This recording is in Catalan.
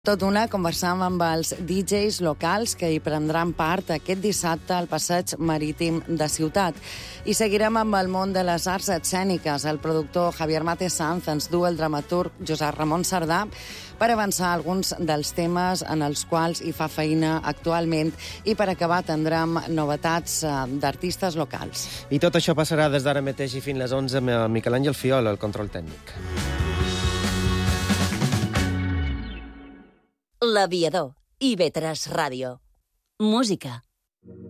Tot una, conversam amb els DJs locals que hi prendran part aquest dissabte al Passeig Marítim de Ciutat. I seguirem amb el món de les arts escèniques. El productor Javier Mate Sanz ens du el dramaturg Josep Ramon Sardà per avançar alguns dels temes en els quals hi fa feina actualment, i per acabar tindrem novetats d'artistes locals. I tot això passarà des d'ara mateix i fins les 11 amb Miquel Àngel Fiol, el control tècnic. L'Aviador, IB3 Ràdio. Música.